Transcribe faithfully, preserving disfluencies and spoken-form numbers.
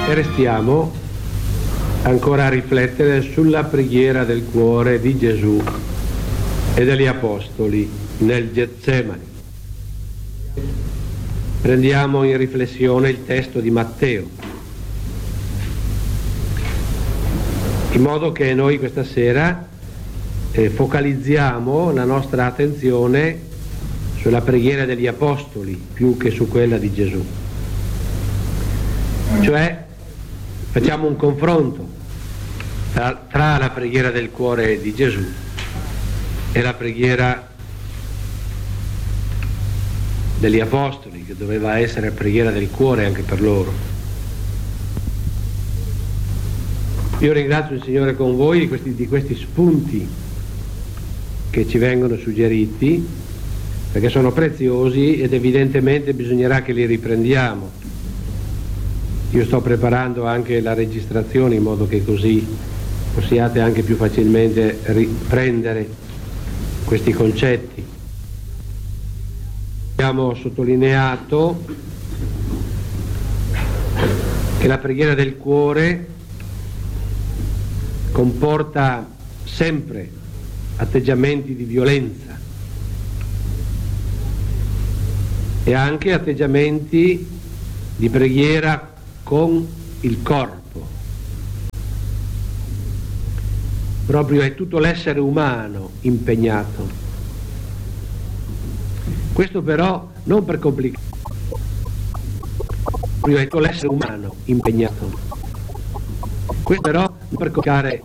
E restiamo ancora a riflettere sulla preghiera del cuore di Gesù e degli Apostoli nel Getsemani. Prendiamo in riflessione il testo di Matteo, in modo che noi questa sera eh, focalizziamo la nostra attenzione sulla preghiera degli Apostoli più che su quella di Gesù. Cioè facciamo un confronto tra, tra la preghiera del cuore di Gesù e la preghiera degli Apostoli, che doveva essere preghiera del cuore anche per loro. Io ringrazio il Signore con voi di questi, di questi spunti che ci vengono suggeriti, perché sono preziosi ed evidentemente bisognerà che li riprendiamo. Io sto preparando anche la registrazione in modo che così possiate anche più facilmente riprendere questi concetti. Abbiamo sottolineato che la preghiera del cuore comporta sempre atteggiamenti di violenza e anche atteggiamenti di preghiera con il corpo. Proprio è tutto l'essere umano impegnato. Questo però non per complicare, proprio è tutto l'essere umano impegnato. Questo però non per complicare